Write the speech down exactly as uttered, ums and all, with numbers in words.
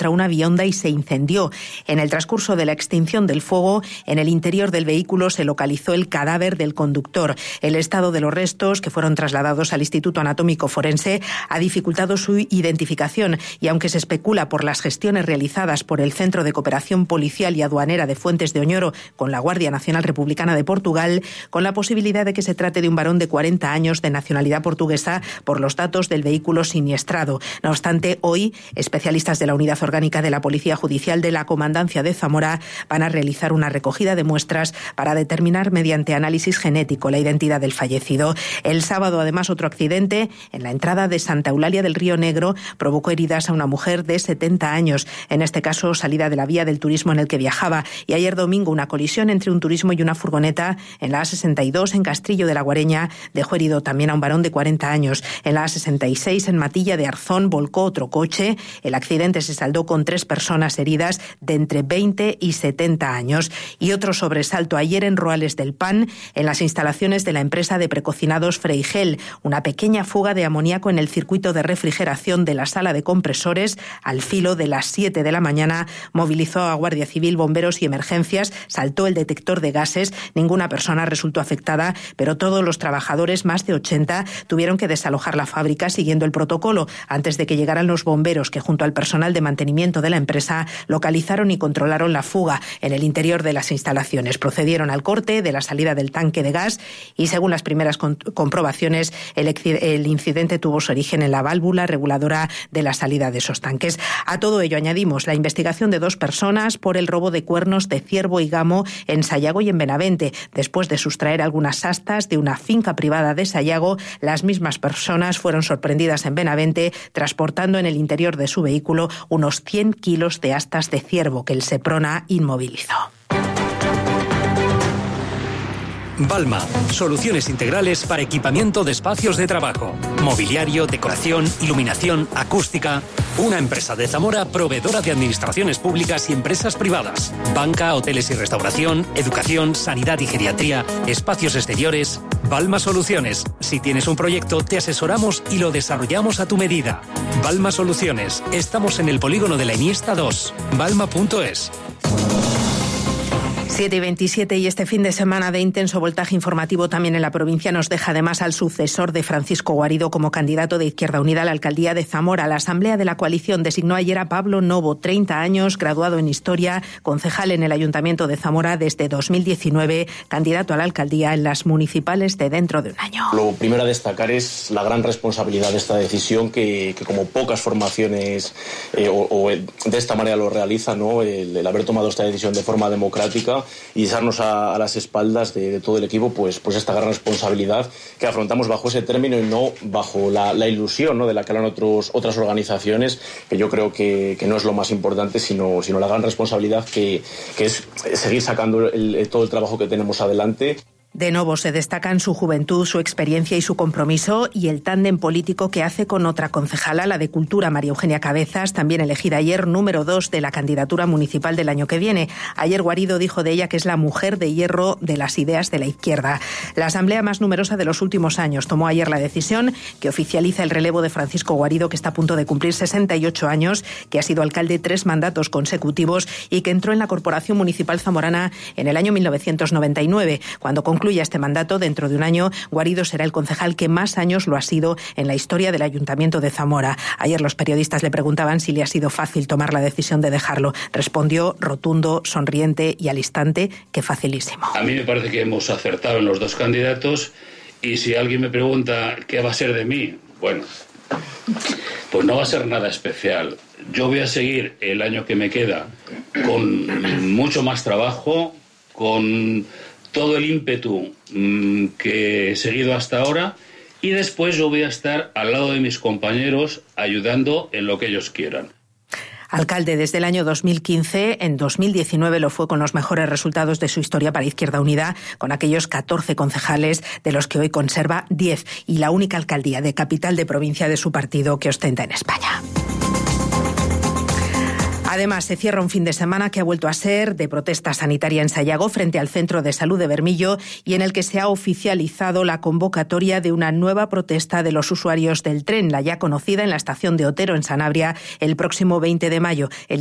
contra una vianda y se incendió. En el transcurso de la extinción del fuego, en el interior del vehículo se localizó el cadáver del conductor. El estado de los restos, que fueron trasladados al Instituto Anatómico Forense, ha dificultado su identificación y aunque se especula por las gestiones realizadas por el Centro de Cooperación Policial y Aduanera de Fuentes de Oñoro con la Guardia Nacional Republicana de Portugal, con la posibilidad de que se trate de un varón de cuarenta años de nacionalidad portuguesa por los datos del vehículo siniestrado. No obstante, hoy, especialistas de la Unidad Orgánica de la Policía Judicial de la Comandancia de Zamora van a realizar una recogida de muestras para determinar mediante análisis genético la identidad del fallecido. El sábado, además, otro accidente en la entrada de Santa Eulalia del Río Negro provocó heridas a una mujer de setenta años. En este caso, salida de la vía del turismo en el que viajaba. Y ayer domingo, una colisión entre un turismo y una furgoneta en la A sesenta y dos en Castrillo de la Guareña dejó herido también a un varón de cuarenta años. En la A sesenta y seis en Matilla de Arzón volcó otro coche. El accidente se saldó con tres personas heridas de entre veinte y setenta años. Y otro sobresalto ayer en Roales del Pan, en las instalaciones de la empresa de precocinados Freigel. Una pequeña fuga de amoníaco en el circuito de refrigeración de la sala de compresores al filo de las siete de la mañana movilizó a Guardia Civil, bomberos y emergencias. Saltó el detector de gases. Ninguna persona resultó afectada, pero todos los trabajadores, más de ochenta, tuvieron que desalojar la fábrica siguiendo el protocolo antes de que llegaran los bomberos que junto al personal de mantenimiento de la empresa localizaron y controlaron la fuga en el interior de las instalaciones. Procedieron al corte de la salida del tanque de gas y según las primeras comprobaciones el, el incidente tuvo su origen en la válvula reguladora de la salida de esos tanques. A todo ello añadimos la investigación de dos personas por el robo de cuernos de ciervo y gamo en Sayago y en Benavente. Después de sustraer algunas astas de una finca privada de Sayago, las mismas personas fueron sorprendidas en Benavente transportando en el interior de su vehículo unos cien kilos de astas de ciervo que el Seprona inmovilizó. Balma, soluciones integrales para equipamiento de espacios de trabajo, mobiliario, decoración, iluminación, acústica. Una empresa de Zamora proveedora de administraciones públicas y empresas privadas. Banca, hoteles y restauración, educación, sanidad y geriatría, espacios exteriores. Balma Soluciones. Si tienes un proyecto, te asesoramos y lo desarrollamos a tu medida. Balma Soluciones. Estamos en el polígono de la Iniesta dos. balma punto es. siete y veintisiete y este fin de semana de intenso voltaje informativo también en la provincia nos deja además al sucesor de Francisco Guarido como candidato de Izquierda Unida a la alcaldía de Zamora. La Asamblea de la Coalición designó ayer a Pablo Novo, treinta años, graduado en Historia, concejal en el Ayuntamiento de Zamora desde dos mil diecinueve, candidato a la alcaldía en las municipales de dentro de un año. Lo primero a destacar es la gran responsabilidad de esta decisión que, que como pocas formaciones eh, o, o de esta manera lo realizan, ¿no? el, el haber tomado esta decisión de forma democrática y echarnos a, a las espaldas de, de todo el equipo pues, pues esta gran responsabilidad que afrontamos bajo ese término y no bajo la, la ilusión, ¿no? de la que hablan otros, otras organizaciones, que yo creo que, que no es lo más importante, sino, sino la gran responsabilidad que, que es seguir sacando el, el, todo el trabajo que tenemos adelante. De Novo se destacan su juventud, su experiencia y su compromiso y el tándem político que hace con otra concejala, la de Cultura, María Eugenia Cabezas, también elegida ayer número dos de la candidatura municipal del año que viene. Ayer Guarido dijo de ella que es la mujer de hierro de las ideas de la izquierda. La asamblea más numerosa de los últimos años tomó ayer la decisión que oficializa el relevo de Francisco Guarido, que está a punto de cumplir sesenta y ocho años, que ha sido alcalde tres mandatos consecutivos y que entró en la Corporación Municipal Zamorana en el año mil novecientos noventa y nueve. Cuando concluya este mandato, dentro de un año, Guarido será el concejal que más años lo ha sido en la historia del Ayuntamiento de Zamora. Ayer los periodistas le preguntaban si le ha sido fácil tomar la decisión de dejarlo. Respondió rotundo, sonriente y al instante que facilísimo. A mí me parece que hemos acertado en los dos candidatos y si alguien me pregunta qué va a ser de mí, bueno, pues no va a ser nada especial. Yo voy a seguir el año que me queda con mucho más trabajo, con todo el ímpetu mmm, que he seguido hasta ahora y después yo voy a estar al lado de mis compañeros ayudando en lo que ellos quieran. Alcalde desde el año dos mil quince, en dos mil diecinueve lo fue con los mejores resultados de su historia para Izquierda Unida, con aquellos catorce concejales de los que hoy conserva diez y la única alcaldía de capital de provincia de su partido que ostenta en España. Además, se cierra un fin de semana que ha vuelto a ser de protesta sanitaria en Sayago frente al Centro de Salud de Bermillo y en el que se ha oficializado la convocatoria de una nueva protesta de los usuarios del tren, la ya conocida en la estación de Otero en Sanabria el próximo veinte de mayo. El